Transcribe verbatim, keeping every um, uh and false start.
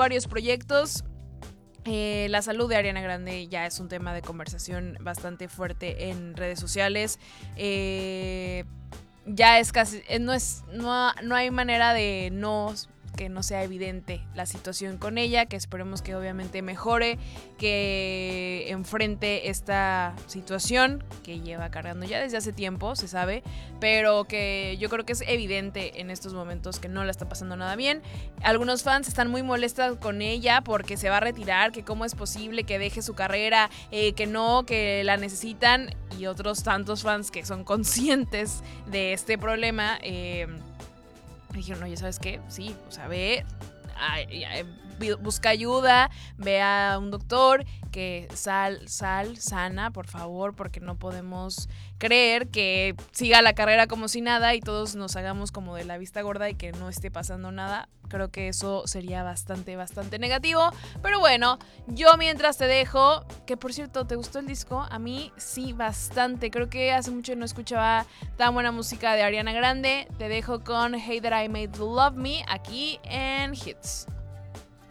varios proyectos. Eh, la salud de Ariana Grande ya es un tema de conversación bastante fuerte en redes sociales. Eh, ya es casi, no es, no, no hay manera de no que no sea evidente la situación con ella, que esperemos que obviamente mejore, que enfrente esta situación que lleva cargando ya desde hace tiempo, se sabe, pero que yo creo que es evidente en estos momentos que no la está pasando nada bien. Algunos fans están muy molestos con ella porque se va a retirar, que cómo es posible que deje su carrera, eh, que no, que la necesitan, y otros tantos fans que son conscientes de este problema, eh, dijeron, oye, ¿sabes qué? Sí, o sea, ve, ay, ay, busca ayuda, ve a un doctor, que sal, sal, sana, por favor, porque no podemos creer que siga la carrera como si nada y todos nos hagamos como de la vista gorda y que no esté pasando nada. Creo que eso sería bastante, bastante negativo. Pero bueno, yo mientras te dejo, que por cierto, ¿te gustó el disco? A mí sí, bastante. Creo que hace mucho no escuchaba tan buena música de Ariana Grande. Te dejo con Hey That I Made You Love Me aquí en Hits.